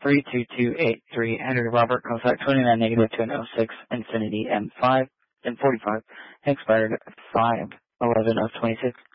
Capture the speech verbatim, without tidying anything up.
three two two eight three. Henry Robert, contact twenty-nine negative two oh six Infinity M five and forty-five, expired five eleven of twenty-six.